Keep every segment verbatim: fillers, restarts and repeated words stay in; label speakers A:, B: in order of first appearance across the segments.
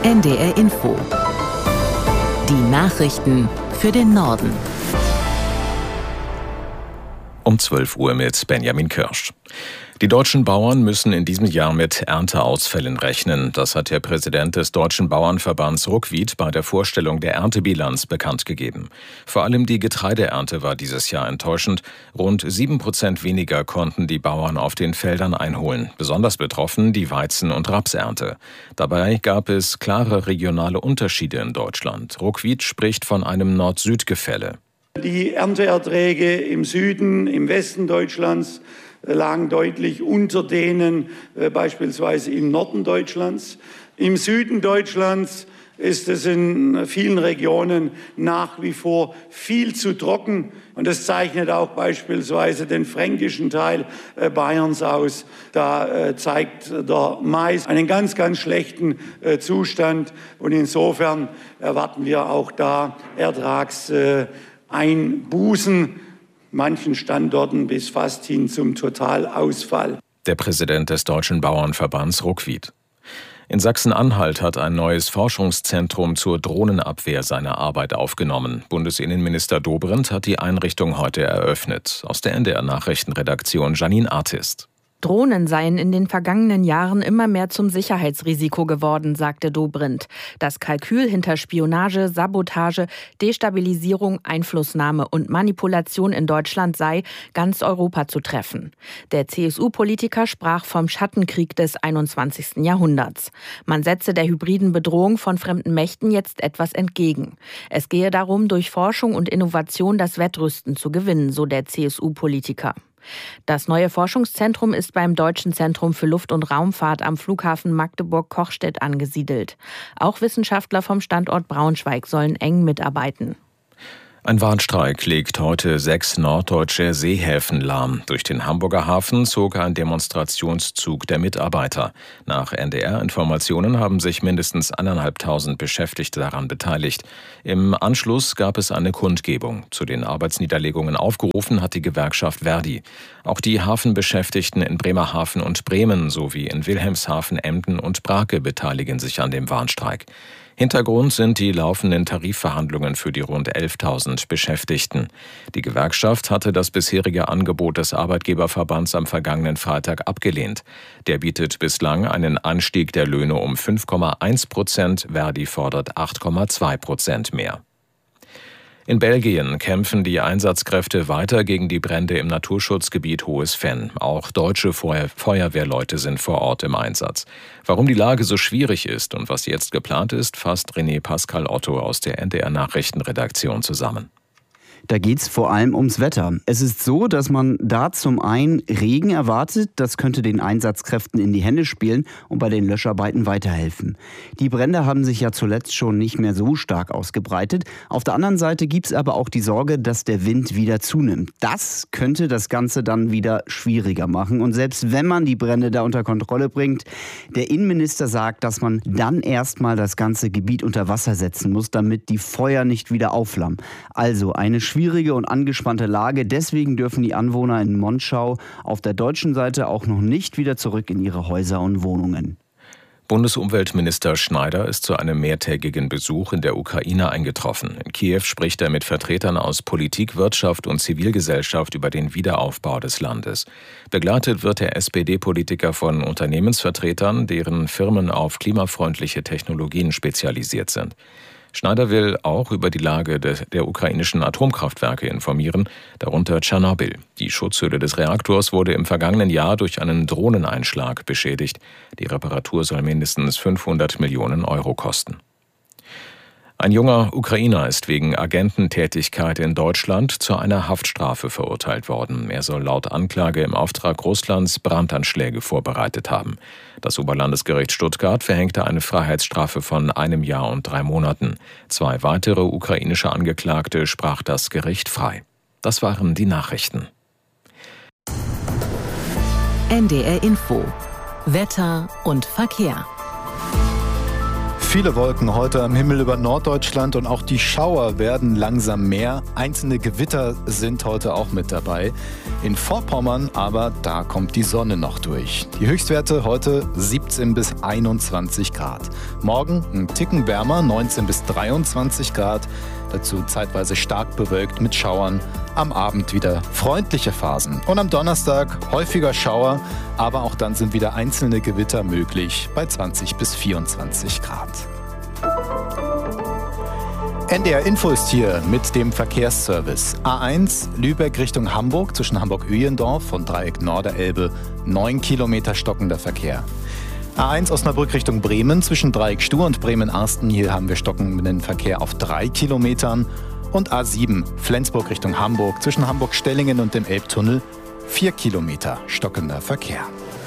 A: N D R Info. Die Nachrichten für den Norden.
B: Um zwölf Uhr mit Benjamin Kirsch. Die deutschen Bauern müssen in diesem Jahr mit Ernteausfällen rechnen. Das hat der Präsident des Deutschen Bauernverbands Ruckwied bei der Vorstellung der Erntebilanz bekannt gegeben. Vor allem die Getreideernte war dieses Jahr enttäuschend. Rund sieben Prozent weniger konnten die Bauern auf den Feldern einholen. Besonders betroffen die Weizen- und Rapsernte. Dabei gab es klare regionale Unterschiede in Deutschland. Ruckwied spricht von einem Nord-Süd-Gefälle.
C: Die Ernteerträge im Süden, im Westen Deutschlands lagen deutlich unter denen äh, beispielsweise im Norden Deutschlands. Im Süden Deutschlands ist es in vielen Regionen nach wie vor viel zu trocken. Und das zeichnet auch beispielsweise den fränkischen Teil äh, Bayerns aus. Da äh, zeigt der Mais einen ganz, ganz schlechten äh, Zustand. Und insofern erwarten wir auch da Ertragseinbußen. Äh, manchen Standorten bis fast hin zum Totalausfall.
B: Der Präsident des Deutschen Bauernverbands Ruckwied. In Sachsen-Anhalt hat ein neues Forschungszentrum zur Drohnenabwehr seine Arbeit aufgenommen. Bundesinnenminister Dobrindt hat die Einrichtung heute eröffnet. Aus der N D R-Nachrichtenredaktion Janine Artist.
D: Drohnen seien in den vergangenen Jahren immer mehr zum Sicherheitsrisiko geworden, sagte Dobrindt. Das Kalkül hinter Spionage, Sabotage, Destabilisierung, Einflussnahme und Manipulation in Deutschland sei, ganz Europa zu treffen. Der C S U-Politiker sprach vom Schattenkrieg des einundzwanzigsten Jahrhunderts. Man setze der hybriden Bedrohung von fremden Mächten jetzt etwas entgegen. Es gehe darum, durch Forschung und Innovation das Wettrüsten zu gewinnen, so der C S U-Politiker. Das neue Forschungszentrum ist beim Deutschen Zentrum für Luft- und Raumfahrt am Flughafen Magdeburg-Kochstedt angesiedelt. Auch Wissenschaftler vom Standort Braunschweig sollen eng mitarbeiten.
B: Ein Warnstreik legt heute sechs norddeutsche Seehäfen lahm. Durch den Hamburger Hafen zog ein Demonstrationszug der Mitarbeiter. Nach N D R-Informationen haben sich mindestens eineinhalbtausend Beschäftigte daran beteiligt. Im Anschluss gab es eine Kundgebung. Zu den Arbeitsniederlegungen aufgerufen hat die Gewerkschaft Verdi. Auch die Hafenbeschäftigten in Bremerhaven und Bremen sowie in Wilhelmshaven, Emden und Brake beteiligen sich an dem Warnstreik. Hintergrund sind die laufenden Tarifverhandlungen für die rund elftausend Beschäftigten. Die Gewerkschaft hatte das bisherige Angebot des Arbeitgeberverbands am vergangenen Freitag abgelehnt. Der bietet bislang einen Anstieg der Löhne um fünf Komma eins Prozent, Verdi fordert acht Komma zwei Prozent mehr. In Belgien kämpfen die Einsatzkräfte weiter gegen die Brände im Naturschutzgebiet Hohes Venn. Auch deutsche Feuer- Feuerwehrleute sind vor Ort im Einsatz. Warum die Lage so schwierig ist und was jetzt geplant ist, fasst René Pascal Otto aus der N D R-Nachrichtenredaktion zusammen.
E: Da geht's vor allem ums Wetter. Es ist so, dass man da zum einen Regen erwartet. Das könnte den Einsatzkräften in die Hände spielen und bei den Löscharbeiten weiterhelfen. Die Brände haben sich ja zuletzt schon nicht mehr so stark ausgebreitet. Auf der anderen Seite gibt's aber auch die Sorge, dass der Wind wieder zunimmt. Das könnte das Ganze dann wieder schwieriger machen. Und selbst wenn man die Brände da unter Kontrolle bringt, der Innenminister sagt, dass man dann erstmal das ganze Gebiet unter Wasser setzen muss, damit die Feuer nicht wieder aufflammen. Also eine schwierige und angespannte Lage. Deswegen dürfen die Anwohner in Monschau auf der deutschen Seite auch noch nicht wieder zurück in ihre Häuser und Wohnungen.
B: Bundesumweltminister Schneider ist zu einem mehrtägigen Besuch in der Ukraine eingetroffen. In Kiew spricht er mit Vertretern aus Politik, Wirtschaft und Zivilgesellschaft über den Wiederaufbau des Landes. Begleitet wird der S P D-Politiker von Unternehmensvertretern, deren Firmen auf klimafreundliche Technologien spezialisiert sind. Schneider will auch über die Lage de, der ukrainischen Atomkraftwerke informieren, darunter Tschernobyl. Die Schutzhülle des Reaktors wurde im vergangenen Jahr durch einen Drohneneinschlag beschädigt. Die Reparatur soll mindestens fünfhundert Millionen Euro kosten. Ein junger Ukrainer ist wegen Agententätigkeit in Deutschland zu einer Haftstrafe verurteilt worden. Er soll laut Anklage im Auftrag Russlands Brandanschläge vorbereitet haben. Das Oberlandesgericht Stuttgart verhängte eine Freiheitsstrafe von einem Jahr und drei Monaten. Zwei weitere ukrainische Angeklagte sprach das Gericht frei. Das waren die Nachrichten.
A: N D R Info. Wetter und Verkehr.
F: Viele Wolken heute am Himmel über Norddeutschland und auch die Schauer werden langsam mehr. Einzelne Gewitter sind heute auch mit dabei. In Vorpommern aber, da kommt die Sonne noch durch. Die Höchstwerte heute siebzehn bis einundzwanzig Grad. Morgen ein Ticken wärmer, neunzehn bis dreiundzwanzig Grad. Dazu zeitweise stark bewölkt mit Schauern. Am Abend wieder freundliche Phasen. Und am Donnerstag häufiger Schauer, aber auch dann sind wieder einzelne Gewitter möglich bei zwanzig bis vierundzwanzig Grad. N D R Info ist hier mit dem Verkehrsservice. A eins Lübeck Richtung Hamburg zwischen Hamburg-Öhlendorf von Dreieck Norderelbe. neun Kilometer stockender Verkehr. A eins Osnabrück Richtung Bremen zwischen Dreieck Stuhr und Bremen-Arsten. Hier haben wir stockenden Verkehr auf drei Kilometern. Und A sieben Flensburg Richtung Hamburg zwischen Hamburg-Stellingen und dem Elbtunnel. vier Kilometer stockender Verkehr.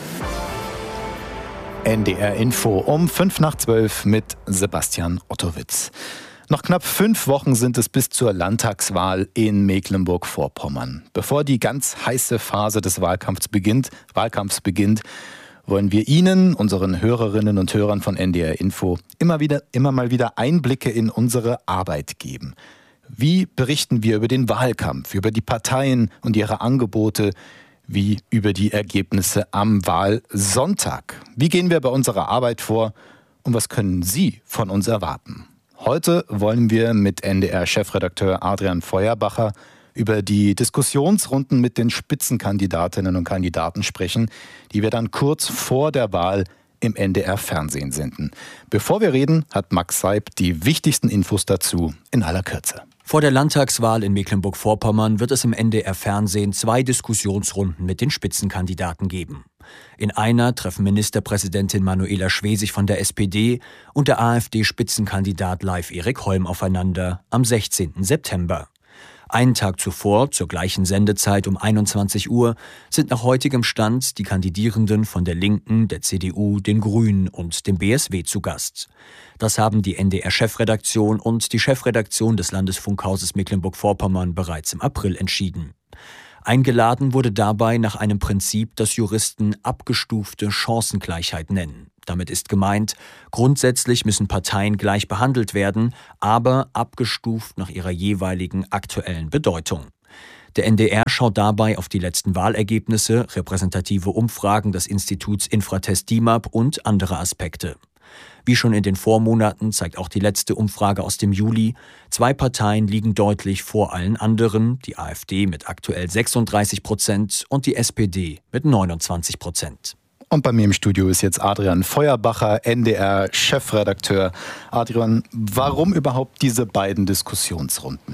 F: N D R Info um fünf nach zwölf mit Sebastian Ottowitz. Noch knapp fünf Wochen sind es bis zur Landtagswahl in Mecklenburg-Vorpommern. Bevor die ganz heiße Phase des Wahlkampfs beginnt, Wahlkampfs beginnt, wollen wir Ihnen, unseren Hörerinnen und Hörern von N D R Info, immer wieder, immer mal wieder Einblicke in unsere Arbeit geben. Wie berichten wir über den Wahlkampf, über die Parteien und ihre Angebote, wie über die Ergebnisse am Wahlsonntag? Wie gehen wir bei unserer Arbeit vor und was können Sie von uns erwarten? Heute wollen wir mit N D R-Chefredakteur Adrian Feuerbacher über die Diskussionsrunden mit den Spitzenkandidatinnen und Kandidaten sprechen, die wir dann kurz vor der Wahl im N D R-Fernsehen senden. Bevor wir reden, hat Max Seib die wichtigsten Infos dazu in aller Kürze.
G: Vor der Landtagswahl in Mecklenburg-Vorpommern wird es im N D R-Fernsehen zwei Diskussionsrunden mit den Spitzenkandidaten geben. In einer treffen Ministerpräsidentin Manuela Schwesig von der S P D und der AfD-Spitzenkandidat Leif-Erik Holm aufeinander am sechzehnten September. Einen Tag zuvor, zur gleichen Sendezeit um einundzwanzig Uhr, sind nach heutigem Stand die Kandidierenden von der Linken, der C D U, den Grünen und dem B S W zu Gast. Das haben die N D R-Chefredaktion und die Chefredaktion des Landesfunkhauses Mecklenburg-Vorpommern bereits im April entschieden. Eingeladen wurde dabei nach einem Prinzip, das Juristen abgestufte Chancengleichheit nennen. Damit ist gemeint, grundsätzlich müssen Parteien gleich behandelt werden, aber abgestuft nach ihrer jeweiligen aktuellen Bedeutung. Der N D R schaut dabei auf die letzten Wahlergebnisse, repräsentative Umfragen des Instituts Infratest D I M A P und andere Aspekte. Wie schon in den Vormonaten zeigt auch die letzte Umfrage aus dem Juli, zwei Parteien liegen deutlich vor allen anderen, die AfD mit aktuell sechsunddreißig Prozent und die S P D mit neunundzwanzig Prozent.
F: Und bei mir im Studio ist jetzt Adrian Feuerbacher, N D R-Chefredakteur. Adrian, warum überhaupt diese beiden Diskussionsrunden?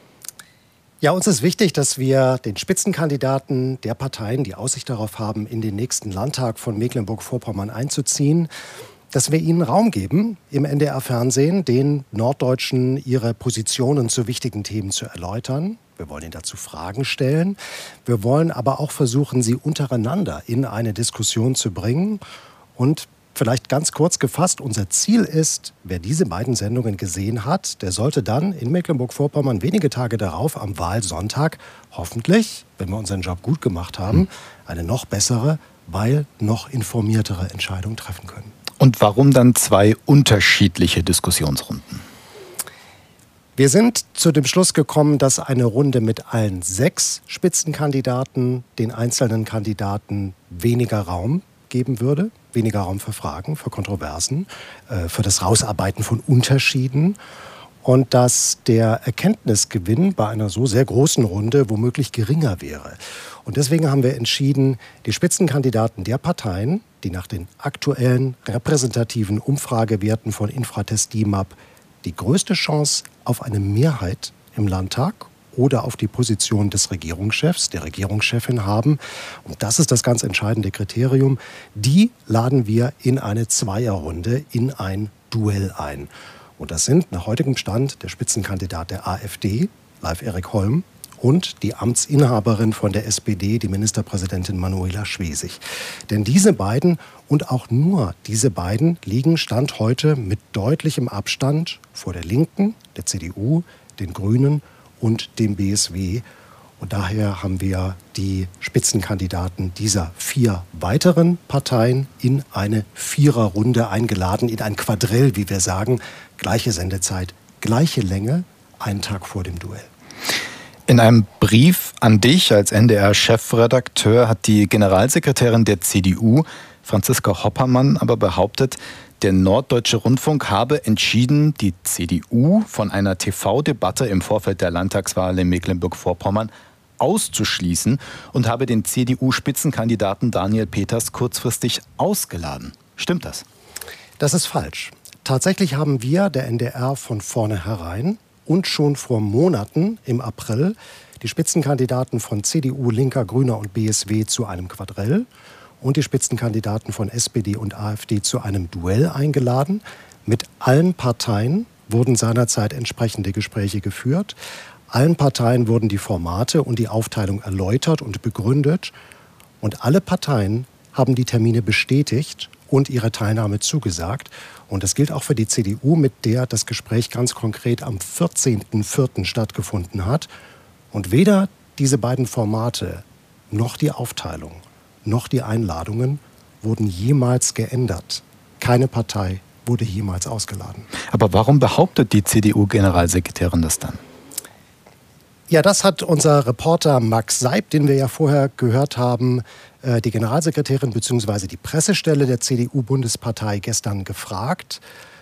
H: Ja, uns ist wichtig, dass wir den Spitzenkandidaten der Parteien, die Aussicht darauf haben, in den nächsten Landtag von Mecklenburg-Vorpommern einzuziehen, dass wir ihnen Raum geben, im N D R-Fernsehen den Norddeutschen ihre Positionen zu wichtigen Themen zu erläutern. Wir wollen ihnen dazu Fragen stellen. Wir wollen aber auch versuchen, sie untereinander in eine Diskussion zu bringen. Und vielleicht ganz kurz gefasst, unser Ziel ist, wer diese beiden Sendungen gesehen hat, der sollte dann in Mecklenburg-Vorpommern wenige Tage darauf am Wahlsonntag hoffentlich, wenn wir unseren Job gut gemacht haben, eine noch bessere, weil noch informiertere Entscheidung treffen können.
F: Und warum dann zwei unterschiedliche Diskussionsrunden?
H: Wir sind zu dem Schluss gekommen, dass eine Runde mit allen sechs Spitzenkandidaten den einzelnen Kandidaten weniger Raum geben würde. Weniger Raum für Fragen, für Kontroversen, für das Rausarbeiten von Unterschieden. Und dass der Erkenntnisgewinn bei einer so sehr großen Runde womöglich geringer wäre. Und deswegen haben wir entschieden, die Spitzenkandidaten der Parteien, die nach den aktuellen repräsentativen Umfragewerten von Infratest D I M A P die größte Chance auf eine Mehrheit im Landtag oder auf die Position des Regierungschefs, der Regierungschefin haben, und das ist das ganz entscheidende Kriterium, die laden wir in eine Zweierrunde, in ein Duell ein. Und das sind nach heutigem Stand der Spitzenkandidat der AfD, Leif-Erik Holm, und die Amtsinhaberin von der S P D, die Ministerpräsidentin Manuela Schwesig. Denn diese beiden und auch nur diese beiden liegen Stand heute mit deutlichem Abstand vor der Linken, der C D U, den Grünen und dem B S W. Und daher haben wir die Spitzenkandidaten dieser vier weiteren Parteien in eine Viererrunde eingeladen, in ein Quadrell, wie wir sagen. Gleiche Sendezeit, gleiche Länge, einen Tag vor dem Duell.
F: In einem Brief an dich als N D R-Chefredakteur hat die Generalsekretärin der C D U, Franziska Hoppermann, aber behauptet, der Norddeutsche Rundfunk habe entschieden, die C D U von einer T V-Debatte im Vorfeld der Landtagswahl in Mecklenburg-Vorpommern auszuschließen und habe den C D U-Spitzenkandidaten Daniel Peters kurzfristig ausgeladen. Stimmt das?
H: Das ist falsch. Tatsächlich haben wir, der N D R, von vornherein und schon vor Monaten im April die Spitzenkandidaten von C D U, Linker, Grüner und B S W zu einem Quadrell und die Spitzenkandidaten von S P D und AfD zu einem Duell eingeladen. Mit allen Parteien wurden seinerzeit entsprechende Gespräche geführt. Allen Parteien wurden die Formate und die Aufteilung erläutert und begründet. Und alle Parteien haben die Termine bestätigt und ihre Teilnahme zugesagt. Und das gilt auch für die C D U, mit der das Gespräch ganz konkret am vierzehnten vierten stattgefunden hat. Und weder diese beiden Formate noch die Aufteilung noch die Einladungen wurden jemals geändert. Keine Partei wurde jemals ausgeladen.
F: Aber warum behauptet die C D U-Generalsekretärin das dann?
H: Ja, das hat unser Reporter Max Seib, den wir ja vorher gehört haben, die Generalsekretärin bzw. die Pressestelle der C D U-Bundespartei gestern gefragt.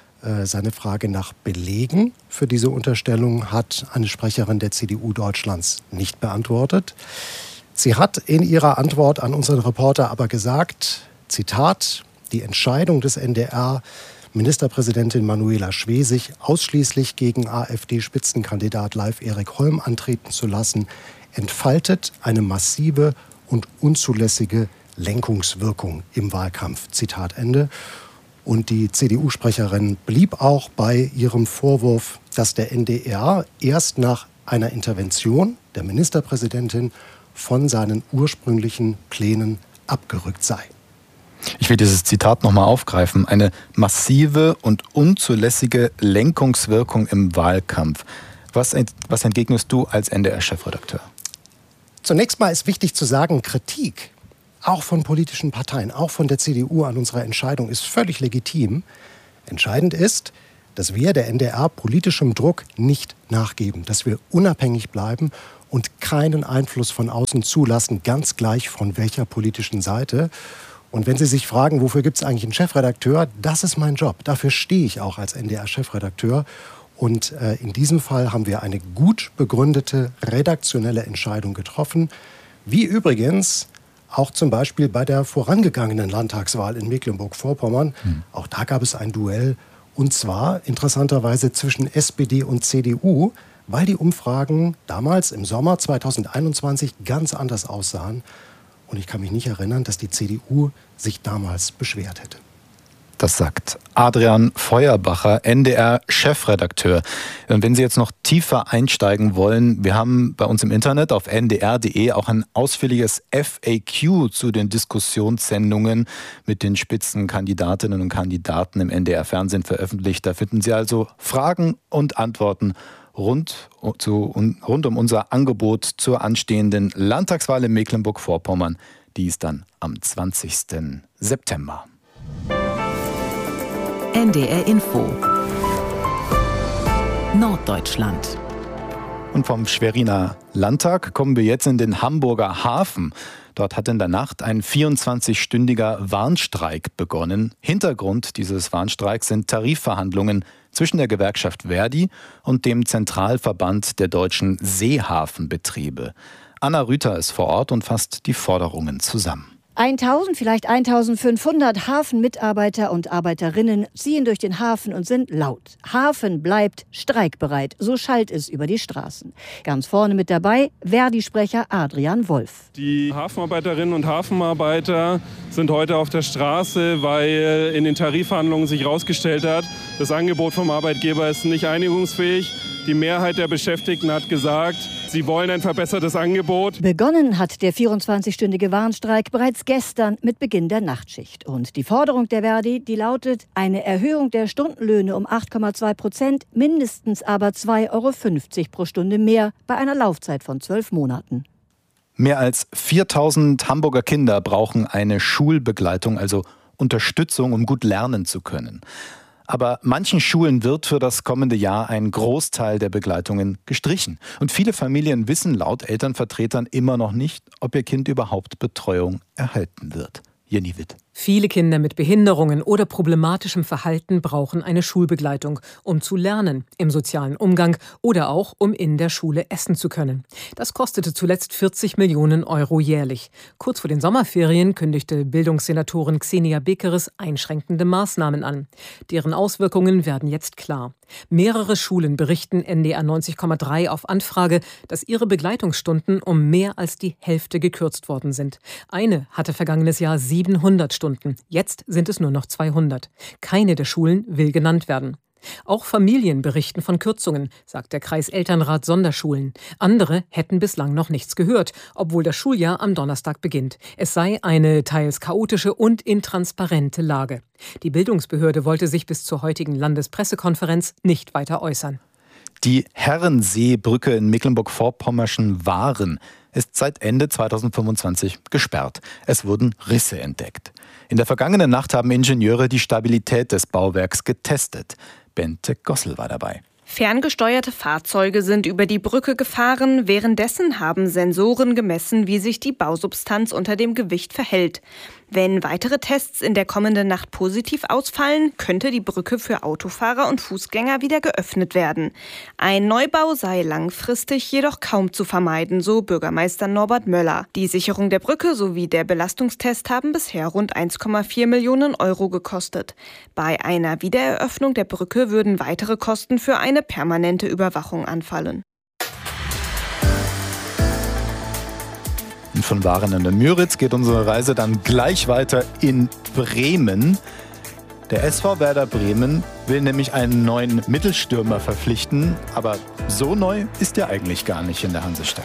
H: Seine Frage nach Belegen für diese Unterstellung hat eine Sprecherin der C D U Deutschlands nicht beantwortet. Sie hat in ihrer Antwort an unseren Reporter aber gesagt, Zitat, die Entscheidung des N D R, Ministerpräsidentin Manuela Schwesig ausschließlich gegen AfD-Spitzenkandidat Leif Erik Holm antreten zu lassen, entfaltet eine massive und unzulässige Lenkungswirkung im Wahlkampf. Zitat Ende. Und die C D U-Sprecherin blieb auch bei ihrem Vorwurf, dass der N D R erst nach einer Intervention der Ministerpräsidentin von seinen ursprünglichen Plänen abgerückt sei.
F: Ich will dieses Zitat nochmal aufgreifen. Eine massive und unzulässige Lenkungswirkung im Wahlkampf. Was, was entgegnest du als N D R-Chefredakteur?
H: Zunächst mal ist wichtig zu sagen, Kritik, auch von politischen Parteien, auch von der C D U an unserer Entscheidung, ist völlig legitim. Entscheidend ist, dass wir der N D R politischem Druck nicht nachgeben, dass wir unabhängig bleiben und keinen Einfluss von außen zulassen, ganz gleich von welcher politischen Seite. Und wenn Sie sich fragen, wofür gibt es eigentlich einen Chefredakteur, das ist mein Job. Dafür stehe ich auch als N D R-Chefredakteur. Und äh, in diesem Fall haben wir eine gut begründete redaktionelle Entscheidung getroffen, wie übrigens auch zum Beispiel bei der vorangegangenen Landtagswahl in Mecklenburg-Vorpommern. Hm. Auch da gab es ein Duell, und zwar interessanterweise zwischen S P D und C D U, weil die Umfragen damals im Sommer zweitausendeinundzwanzig ganz anders aussahen. Und ich kann mich nicht erinnern, dass die C D U sich damals beschwert hätte.
F: Das sagt Adrian Feuerbacher, N D R-Chefredakteur. Und wenn Sie jetzt noch tiefer einsteigen wollen, wir haben bei uns im Internet auf n d r punkt d e auch ein ausführliches F A Q zu den Diskussionssendungen mit den Spitzenkandidatinnen und Kandidaten im N D R-Fernsehen veröffentlicht. Da finden Sie also Fragen und Antworten Rund, zu, rund um unser Angebot zur anstehenden Landtagswahl in Mecklenburg-Vorpommern. Die ist dann am zwanzigsten September.
A: N D R Info Norddeutschland.
F: Und vom Schweriner Landtag kommen wir jetzt in den Hamburger Hafen. Dort hat in der Nacht ein vierundzwanzigstündiger Warnstreik begonnen. Hintergrund dieses Warnstreiks sind Tarifverhandlungen zwischen der Gewerkschaft Verdi und dem Zentralverband der deutschen Seehafenbetriebe. Anna Rüther ist vor Ort und fasst die Forderungen zusammen.
I: eintausend, vielleicht eintausendfünfhundert Hafenmitarbeiter und Arbeiterinnen ziehen durch den Hafen und sind laut. Hafen bleibt streikbereit, so schallt es über die Straßen. Ganz vorne mit dabei Verdi-Sprecher Adrian Wolf.
J: Die Hafenarbeiterinnen und Hafenarbeiter sind heute auf der Straße, weil in den Tarifverhandlungen sich herausgestellt hat, das Angebot vom Arbeitgeber ist nicht einigungsfähig. Die Mehrheit der Beschäftigten hat gesagt, sie wollen ein verbessertes Angebot.
I: Begonnen hat der vierundzwanzigstündige Warnstreik bereits gestern mit Beginn der Nachtschicht. Und die Forderung der Verdi, die lautet eine Erhöhung der Stundenlöhne um acht Komma zwei Prozent, mindestens aber zwei Euro fünfzig pro Stunde mehr bei einer Laufzeit von zwölf Monaten.
F: Mehr als viertausend Hamburger Kinder brauchen eine Schulbegleitung, also Unterstützung, um gut lernen zu können. Aber manchen Schulen wird für das kommende Jahr ein Großteil der Begleitungen gestrichen. Und viele Familien wissen laut Elternvertretern immer noch nicht, ob ihr Kind überhaupt Betreuung erhalten wird. Jenny Witt.
K: Viele Kinder mit Behinderungen oder problematischem Verhalten brauchen eine Schulbegleitung, um zu lernen, im sozialen Umgang oder auch, um in der Schule essen zu können. Das kostete zuletzt vierzig Millionen Euro jährlich. Kurz vor den Sommerferien kündigte Bildungssenatorin Xenia Bekeres einschränkende Maßnahmen an. Deren Auswirkungen werden jetzt klar. Mehrere Schulen berichten N D R neunzig Komma drei auf Anfrage, dass ihre Begleitungsstunden um mehr als die Hälfte gekürzt worden sind. Eine hatte vergangenes Jahr siebenhundert Stunden. Jetzt sind es nur noch zweihundert. Keine der Schulen will genannt werden. Auch Familien berichten von Kürzungen, sagt der Kreiselternrat Sonderschulen. Andere hätten bislang noch nichts gehört, obwohl das Schuljahr am Donnerstag beginnt. Es sei eine teils chaotische und intransparente Lage. Die Bildungsbehörde wollte sich bis zur heutigen Landespressekonferenz nicht weiter äußern.
F: Die Herrenseebrücke in Mecklenburg-Vorpommerschen Waren ist seit Ende zweitausendfünfundzwanzig gesperrt. Es wurden Risse entdeckt. In der vergangenen Nacht haben Ingenieure die Stabilität des Bauwerks getestet. Bente Gossel war dabei.
L: Ferngesteuerte Fahrzeuge sind über die Brücke gefahren. Währenddessen haben Sensoren gemessen, wie sich die Bausubstanz unter dem Gewicht verhält. Wenn weitere Tests in der kommenden Nacht positiv ausfallen, könnte die Brücke für Autofahrer und Fußgänger wieder geöffnet werden. Ein Neubau sei langfristig jedoch kaum zu vermeiden, so Bürgermeister Norbert Möller. Die Sicherung der Brücke sowie der Belastungstest haben bisher rund eins Komma vier Millionen Euro gekostet. Bei einer Wiedereröffnung der Brücke würden weitere Kosten für eine permanente Überwachung anfallen.
F: Von Waren an der Müritz geht unsere Reise dann gleich weiter in Bremen. Der S V Werder Bremen will nämlich einen neuen Mittelstürmer verpflichten, aber so neu ist er eigentlich gar nicht in der Hansestadt.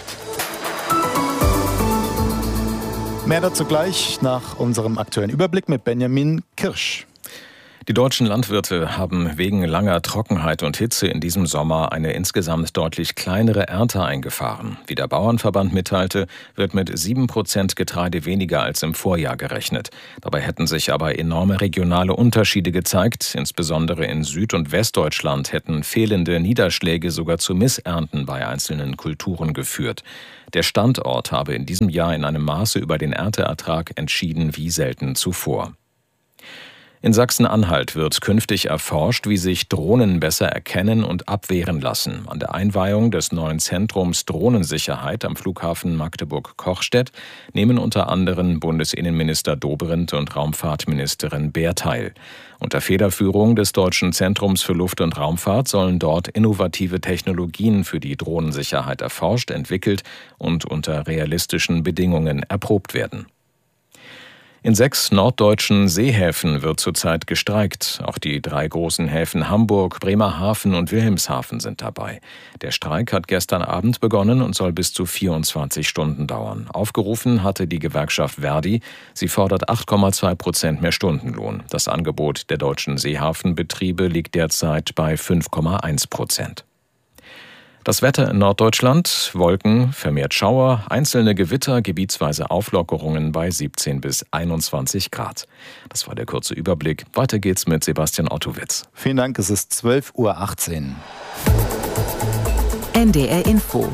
F: Mehr dazu gleich nach unserem aktuellen Überblick mit Benjamin Kirsch.
B: Die deutschen Landwirte haben wegen langer Trockenheit und Hitze in diesem Sommer eine insgesamt deutlich kleinere Ernte eingefahren. Wie der Bauernverband mitteilte, wird mit sieben Prozent Getreide weniger als im Vorjahr gerechnet. Dabei hätten sich aber enorme regionale Unterschiede gezeigt. Insbesondere in Süd- und Westdeutschland hätten fehlende Niederschläge sogar zu Missernten bei einzelnen Kulturen geführt. Der Standort habe in diesem Jahr in einem Maße über den Ernteertrag entschieden wie selten zuvor. In Sachsen-Anhalt wird künftig erforscht, wie sich Drohnen besser erkennen und abwehren lassen. An der Einweihung des neuen Zentrums Drohnensicherheit am Flughafen Magdeburg-Kochstedt nehmen unter anderem Bundesinnenminister Dobrindt und Raumfahrtministerin Baer teil. Unter Federführung des Deutschen Zentrums für Luft- und Raumfahrt sollen dort innovative Technologien für die Drohnensicherheit erforscht, entwickelt und unter realistischen Bedingungen erprobt werden. In sechs norddeutschen Seehäfen wird zurzeit gestreikt. Auch die drei großen Häfen Hamburg, Bremerhaven und Wilhelmshaven sind dabei. Der Streik hat gestern Abend begonnen und soll bis zu vierundzwanzig Stunden dauern. Aufgerufen hatte die Gewerkschaft Verdi. Sie fordert acht Komma zwei Prozent mehr Stundenlohn. Das Angebot der deutschen Seehafenbetriebe liegt derzeit bei fünf Komma eins Prozent. Das Wetter in Norddeutschland: Wolken, vermehrt Schauer, einzelne Gewitter, gebietsweise Auflockerungen bei siebzehn bis einundzwanzig Grad. Das war der kurze Überblick. Weiter geht's mit Sebastian Ottowitz.
F: Vielen Dank, es ist zwölf Uhr achtzehn.
A: N D R Info.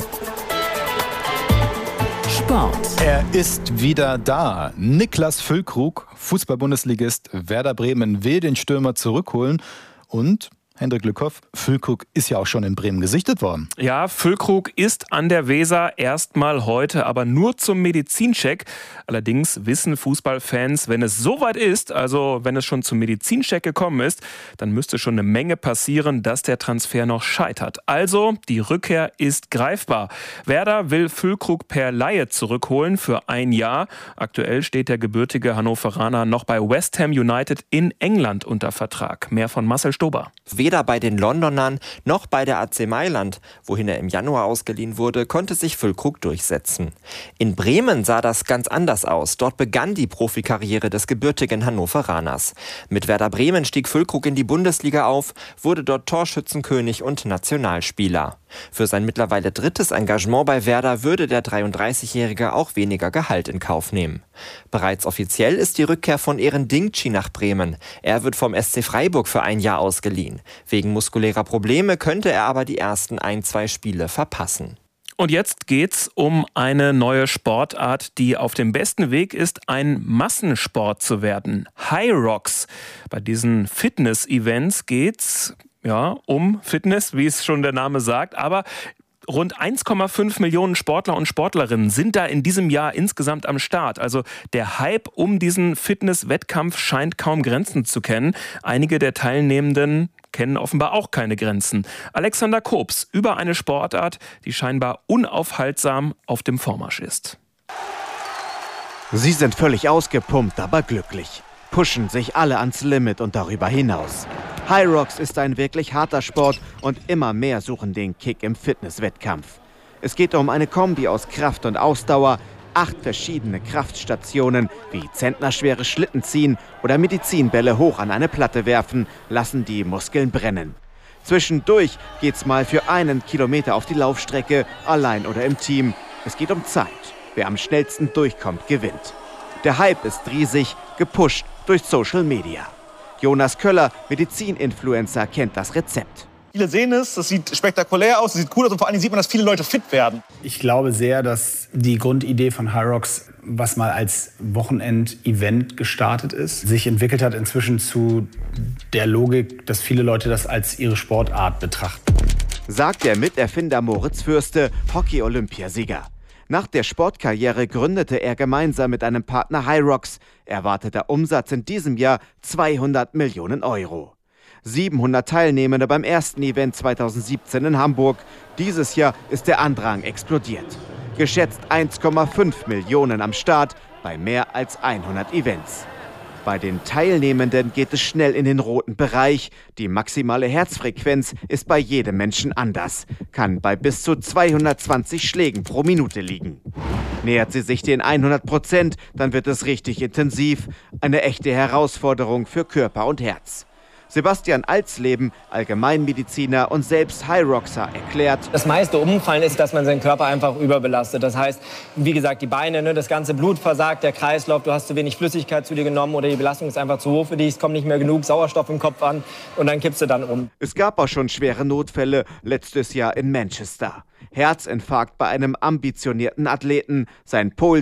A: Sport.
F: Er ist wieder da. Niklas Füllkrug, Fußball-Bundesligist Werder Bremen, will den Stürmer zurückholen und Hendrik Lückhoff, Füllkrug ist ja auch schon in Bremen gesichtet worden.
M: Ja, Füllkrug ist an der Weser erstmal heute, aber nur zum Medizincheck. Allerdings wissen Fußballfans, wenn es soweit ist, also wenn es schon zum Medizincheck gekommen ist, dann müsste schon eine Menge passieren, dass der Transfer noch scheitert. Also, die Rückkehr ist greifbar. Werder will Füllkrug per Leihe zurückholen für ein Jahr. Aktuell steht der gebürtige Hannoveraner noch bei West Ham United in England unter Vertrag. Mehr von Marcel Stober.
N: Weder bei den Londonern noch bei der A C Mailand, wohin er im Januar ausgeliehen wurde, konnte sich Füllkrug durchsetzen. In Bremen sah das ganz anders aus. Dort begann die Profikarriere des gebürtigen Hannoveraners. Mit Werder Bremen stieg Füllkrug in die Bundesliga auf, wurde dort Torschützenkönig und Nationalspieler. Für sein mittlerweile drittes Engagement bei Werder würde der dreiunddreißigjährige auch weniger Gehalt in Kauf nehmen. Bereits offiziell ist die Rückkehr von Eren Dingchi nach Bremen. Er wird vom S C Freiburg für ein Jahr ausgeliehen. Wegen muskulärer Probleme könnte er aber die ersten ein, zwei Spiele verpassen.
M: Und jetzt geht's um eine neue Sportart, die auf dem besten Weg ist, ein Massensport zu werden. Hyrox. Bei diesen Fitness-Events geht's ja um Fitness, wie es schon der Name sagt, aber rund eins Komma fünf Millionen Sportler und Sportlerinnen sind da in diesem Jahr insgesamt am Start. Also der Hype um diesen Fitness-Wettkampf scheint kaum Grenzen zu kennen. Einige der Teilnehmenden kennen offenbar auch keine Grenzen. Alexander Kobs über eine Sportart, die scheinbar unaufhaltsam auf dem Vormarsch ist.
O: Sie sind völlig ausgepumpt, aber glücklich. Pushen sich alle ans Limit und darüber hinaus. Hyrox ist ein wirklich harter Sport und immer mehr suchen den Kick im Fitnesswettkampf. Es geht um eine Kombi aus Kraft und Ausdauer, acht verschiedene Kraftstationen wie zentnerschwere Schlitten ziehen oder Medizinbälle hoch an eine Platte werfen, lassen die Muskeln brennen. Zwischendurch geht's mal für einen Kilometer auf die Laufstrecke, allein oder im Team. Es geht um Zeit. Wer am schnellsten durchkommt, gewinnt. Der Hype ist riesig, gepusht durch Social Media. Jonas Köller, Medizininfluencer, kennt das Rezept.
P: Viele sehen es, das sieht spektakulär aus, das sieht cool aus und vor allem sieht man, dass viele Leute fit werden.
Q: Ich glaube sehr, dass die Grundidee von Hyrox, was mal als Wochenend-Event gestartet ist, sich entwickelt hat inzwischen zu der Logik, dass viele Leute das als ihre Sportart betrachten.
O: Sagt der Miterfinder Moritz Fürste, Hockey-Olympiasieger. Nach der Sportkarriere gründete er gemeinsam mit einem Partner Hyrox. Erwarteter Umsatz in diesem Jahr zweihundert Millionen Euro. siebenhundert Teilnehmende beim ersten Event zweitausendsiebzehn in Hamburg. Dieses Jahr ist der Andrang explodiert. Geschätzt eins Komma fünf Millionen am Start bei mehr als hundert Events. Bei den Teilnehmenden geht es schnell in den roten Bereich. Die maximale Herzfrequenz ist bei jedem Menschen anders, kann bei bis zu zweihundertzwanzig Schlägen pro Minute liegen. Nähert sie sich den hundert Prozent, dann wird es richtig intensiv. Eine echte Herausforderung für Körper und Herz. Sebastian Alsleben, Allgemeinmediziner und selbst Hyroxer, erklärt:
R: Das meiste Umfallen ist, dass man seinen Körper einfach überbelastet. Das heißt, wie gesagt, die Beine, ne, das ganze Blut versagt, der Kreislauf, du hast zu wenig Flüssigkeit zu dir genommen oder die Belastung ist einfach zu hoch für dich, es kommt nicht mehr genug Sauerstoff im Kopf an und dann kippst du dann um.
O: Es gab auch schon schwere Notfälle, letztes Jahr in Manchester. Herzinfarkt bei einem ambitionierten Athleten, sein Puls